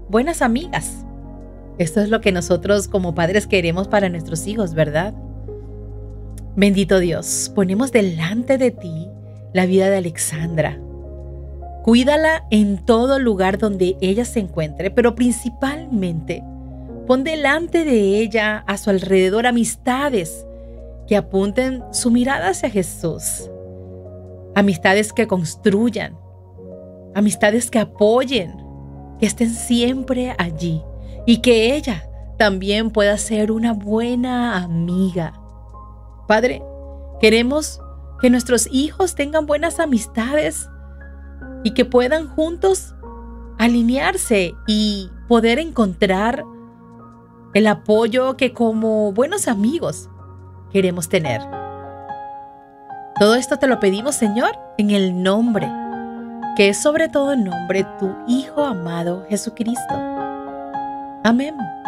buenas amigas. Esto es lo que nosotros como padres queremos para nuestros hijos, ¿verdad? Bendito Dios, ponemos delante de ti la vida de Alexandra. Cuídala en todo lugar donde ella se encuentre, pero principalmente pon delante de ella, a su alrededor, amistades que apunten su mirada hacia Jesús. Amistades que construyan, amistades que apoyen, que estén siempre allí y que ella también pueda ser una buena amiga. Padre, queremos que nuestros hijos tengan buenas amistades y que puedan juntos alinearse y poder encontrar el apoyo que como buenos amigos queremos tener. Todo esto te lo pedimos, Señor, en el nombre, que es sobre todo nombre, tu Hijo amado Jesucristo. Amén.